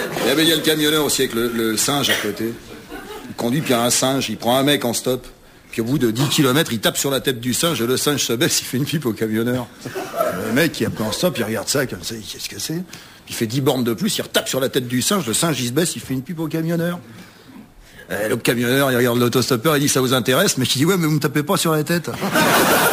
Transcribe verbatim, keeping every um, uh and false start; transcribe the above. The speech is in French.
Eh ben, il y a le camionneur aussi avec le, le singe à côté. Il conduit, puis il y a un singe, il prend un mec en stop. Puis au bout de dix kilomètres, il tape sur la tête du singe, et le singe se baisse, il fait une pipe au camionneur. Le mec, il a pris en stop, il regarde ça comme ça, qu'est-ce que c'est? Il fait dix bornes de plus, il retape sur la tête du singe, le singe, il se baisse, il fait une pipe au camionneur. Et le camionneur, il regarde l'autostoppeur, il dit, ça vous intéresse? Mais il dit, ouais, mais vous me tapez pas sur la tête.